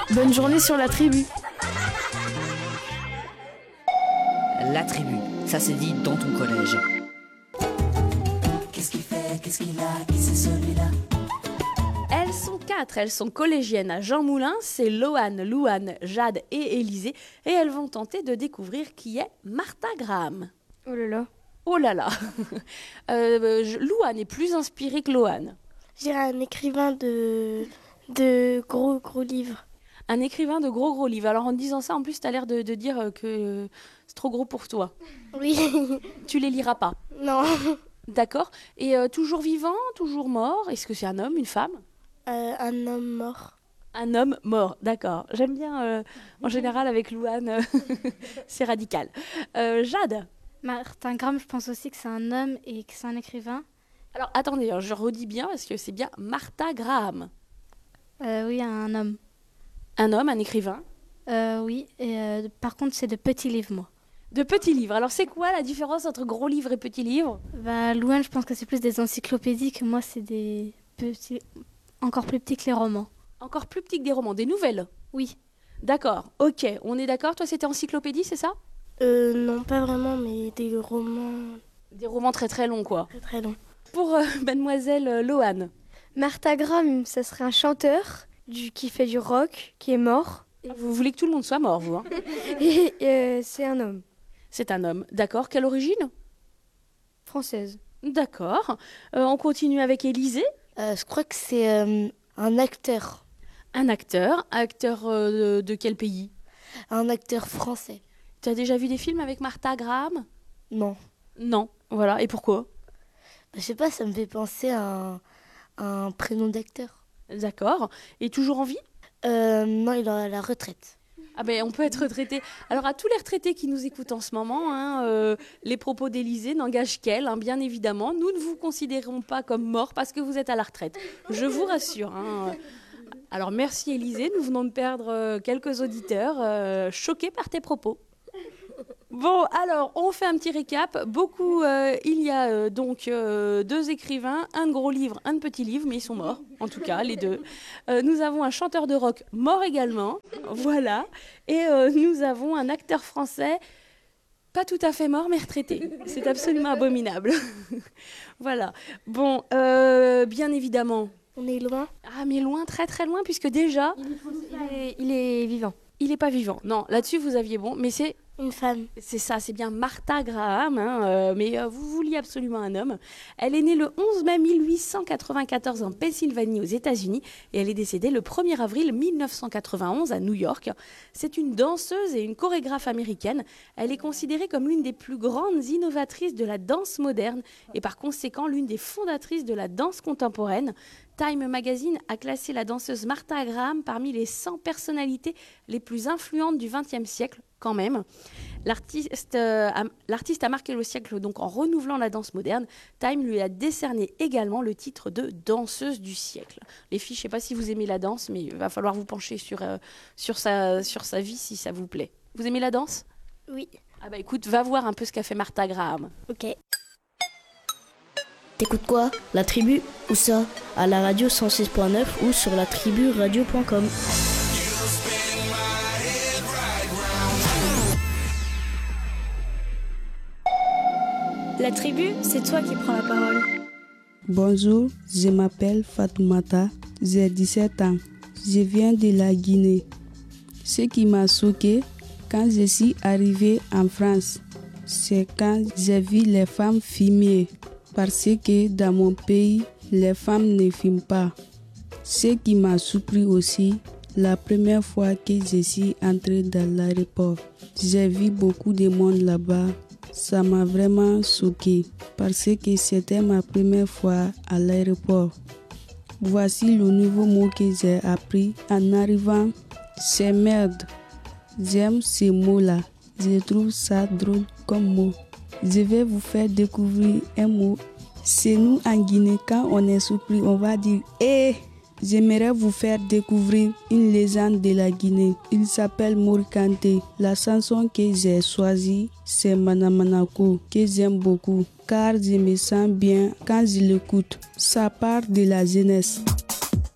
Bonne journée sur la tribu. La tribu, ça se dit dans ton collège. Qu'est-ce qu'il fait, qu'est-ce qu'il a, qui c'est celui-là? Elles sont 4, elles sont collégiennes à Jean Moulin, c'est Loane, Louane, Jade et Élisée, et elles vont tenter de découvrir qui est Martha Graham. Oh là là. Oh là là. Louane est plus inspirée que Loane. Je dirais un écrivain de gros livres. Un écrivain de gros livres. Alors en disant ça, en plus, tu as l'air de dire que c'est trop gros pour toi. Oui. Tu les liras pas. Non. D'accord. Et toujours vivant, toujours mort? Est-ce que c'est un homme, une femme? Un homme mort. Un homme mort, d'accord. J'aime bien, en général, avec Louane, c'est radical. Jade? Martin Graham, je pense aussi que c'est un homme et que c'est un écrivain. Alors attendez, je redis bien parce que c'est bien Martha Graham. Oui, un homme. Un homme, un écrivain? Oui, et par contre, c'est de petits livres, moi. De petits livres. Alors c'est quoi la différence entre gros livres et petits livres? Louane, je pense que c'est plus des encyclopédies, que moi, c'est des petits, encore plus petits que les romans. Encore plus petits que des romans, des nouvelles? Oui. D'accord, ok, on est d'accord. Toi, c'était encyclopédie, c'est ça? Non, pas vraiment, mais des romans. Des romans très très longs, quoi. Très très longs. Pour mademoiselle Loane. Martha Graham, ça serait un chanteur qui fait du rock, qui est mort. Vous voulez que tout le monde soit mort, vous, hein? Et c'est un homme. C'est un homme. D'accord, quelle origine? Française. D'accord. On continue avec Élisée. Je crois que c'est un acteur. Un acteur. Acteur de quel pays? Un acteur français. Tu as déjà vu des films avec Martha Graham? Non. Non. Voilà. Et pourquoi? Je sais pas, ça me fait penser à un prénom d'acteur. D'accord. Et toujours en vie? Non, il est à la retraite. Ah ben, on peut être retraité. Alors à tous les retraités qui nous écoutent en ce moment, hein, les propos d'Élisée n'engagent qu'elle, hein, bien évidemment. Nous ne vous considérons pas comme mort parce que vous êtes à la retraite. Je vous rassure. Hein. Alors merci Élisée, nous venons de perdre quelques auditeurs choqués par tes propos. Bon, alors, on fait un petit récap. Il y a donc 2 écrivains, un de gros livre, un de petit livre, mais ils sont morts, en tout cas, les 2. Nous avons un chanteur de rock mort également, voilà. Et nous avons un acteur français, pas tout à fait mort, mais retraité. C'est absolument abominable. Voilà. Bon, bien évidemment. On est loin? Ah, mais loin, très très loin, puisque déjà... Il est vivant. Il n'est pas vivant. Non, là-dessus, vous aviez bon, mais c'est... Une femme. C'est ça, c'est bien Martha Graham, hein, mais vous vouliez absolument un homme. Elle est née le 11 mai 1894 en Pennsylvanie, aux États-Unis, et elle est décédée le 1er avril 1991 à New York. C'est une danseuse et une chorégraphe américaine. Elle est considérée comme l'une des plus grandes innovatrices de la danse moderne et par conséquent l'une des fondatrices de la danse contemporaine. Time Magazine a classé la danseuse Martha Graham parmi les 100 personnalités les plus influentes du XXe siècle, quand même. L'artiste a marqué le siècle donc en renouvelant la danse moderne. Time lui a décerné également le titre de danseuse du siècle. Les filles, je ne sais pas si vous aimez la danse, mais il va falloir vous pencher sur sa vie si ça vous plaît. Vous aimez la danse? Oui. Ah bah écoute, va voir un peu ce qu'a fait Martha Graham. Ok. T'écoutes quoi? La tribu? Où ça? À la radio 106.9 ou sur latriburadio.com. La tribu, c'est toi qui prends la parole. Bonjour, je m'appelle Fatoumata, j'ai 17 ans. Je viens de la Guinée. Ce qui m'a choqué quand je suis arrivée en France, c'est quand j'ai vu les femmes filmer. Parce que dans mon pays, les femmes ne filment pas. Ce qui m'a surpris aussi, la première fois que je suis entrée dans l'aéroport, j'ai vu beaucoup de monde là-bas. Ça m'a vraiment choqué parce que c'était ma première fois à l'aéroport. Voici le nouveau mot que j'ai appris en arrivant, c'est merde. J'aime ce mot-là, je trouve ça drôle comme mot. Je vais vous faire découvrir un mot. C'est nous en Guinée, quand on est surpris, on va dire « Eh !» J'aimerais vous faire découvrir une légende de la Guinée. Il s'appelle Mori Kanté. La chanson que j'ai choisie, c'est Manamanako, que j'aime beaucoup, car je me sens bien quand je l'écoute. Ça part de la jeunesse.